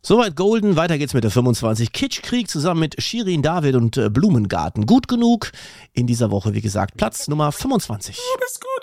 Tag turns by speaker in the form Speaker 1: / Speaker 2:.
Speaker 1: Soweit Golden, weiter geht's mit der 25. Kitschkrieg zusammen mit Shirin David und Blumengarten. Gut genug in dieser Woche, wie gesagt, Platz Nummer 25.
Speaker 2: Du bist gut